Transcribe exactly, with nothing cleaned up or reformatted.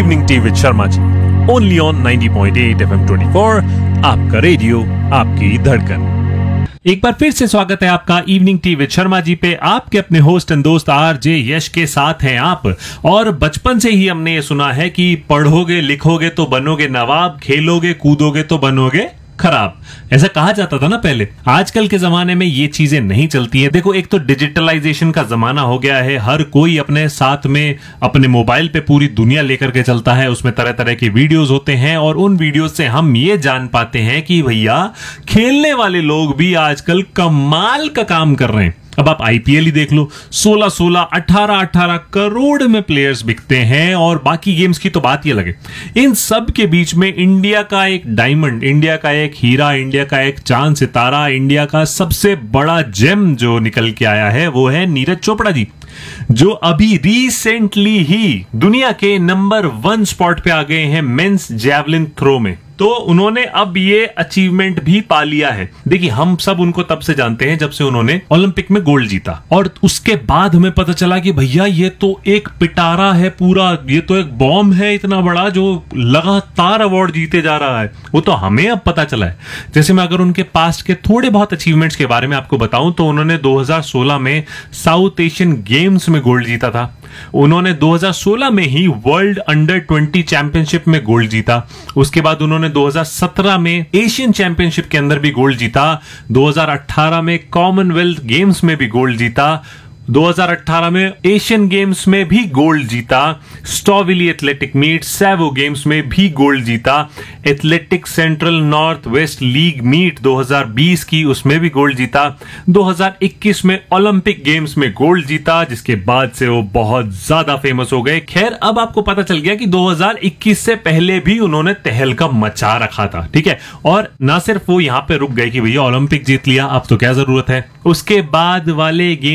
Evening tea with Sharma ji, only on ninety point eight F M twenty four, आपका radio, आपकी धड़कन। एक बार फिर से स्वागत है आपका evening tea with Sharma ji पे। आपके अपने होस्ट एंड दोस्त आरजे यश के साथ हैं आप। और बचपन से ही हमने ये सुना है कि पढ़ोगे लिखोगे तो बनोगे नवाब, खेलोगे कूदोगे तो बनोगे खराब। ऐसा कहा जाता था ना पहले। आजकल के जमाने में ये चीजें नहीं चलती हैं। देखो, एक तो डिजिटलाइजेशन का जमाना हो गया है। हर कोई अपने साथ में अपने मोबाइल पे पूरी दुनिया लेकर के चलता है। उसमें तरह तरह के वीडियोस होते हैं और उन वीडियोस से हम ये जान पाते हैं कि भैया खेलने वाले लोग भी आजकल कमाल का काम कर रहे हैं। अब आप आईपीएल ही देख लो, सोलह सोलह अठारह अठारह करोड़ में प्लेयर्स बिकते हैं और बाकी गेम्स की तो बात ही अलग है। इन सब के बीच में इंडिया का एक डायमंड, इंडिया का एक हीरा, इंडिया का एक चांद सितारा, इंडिया का सबसे बड़ा जेम जो निकल के आया है वो है नीरज चोपड़ा जी, जो अभी रिसेंटली ही दुनिया के नंबर वन स्पॉट पे आ गए हैं मेंस जैवलिन थ्रो में। तो उन्होंने अब ये अचीवमेंट भी पा लिया है। देखिए, हम सब उनको तब से जानते हैं जब से उन्होंने ओलंपिक में गोल्ड जीता, और उसके बाद हमें पता चला कि भैया ये तो एक पिटारा है पूरा, ये तो एक बॉम्ब है इतना बड़ा जो लगातार अवार्ड जीते जा रहा है। वो तो हमें अब पता चला है। जैसे मैं अगर उनके पास्ट के थोड़े बहुत अचीवमेंट्स के बारे में आपको बताऊं तो उन्होंने दो हज़ार सोलह में साउथ एशियन गेम्स में गोल्ड जीता था। उन्होंने दो हज़ार सोलह में ही वर्ल्ड अंडर ट्वेंटी चैंपियनशिप में गोल्ड जीता। उसके बाद उन्होंने दो हज़ार सत्रह में एशियन चैंपियनशिप के अंदर भी गोल्ड जीता। दो हज़ार अठारह में कॉमनवेल्थ गेम्स में भी गोल्ड जीता। दो हज़ार अठारह में एशियन गेम्स में भी गोल्ड जीता। स्टॉविली एथलेटिक मीट सैवो गेम्स में भी गोल्ड जीता। Athletic central north west league meet दो हज़ार बीस की, उसमें भी गोल्ड जीता। दो हज़ार इक्कीस में ओलंपिक गेम्स में गोल्ड जीता, जिसके बाद से वो बहुत ज्यादा फेमस हो गए। खैर, अब आपको पता चल गया कि दो हज़ार इक्कीस से पहले भी उन्होंने तहलका मचा रखा था। ठीक है, और ना सिर्फ वो यहां पे रुक गए कि भैया ओलंपिक जीत लिया, अब तो क्या जरूरत है। उसके बाद वाले गेम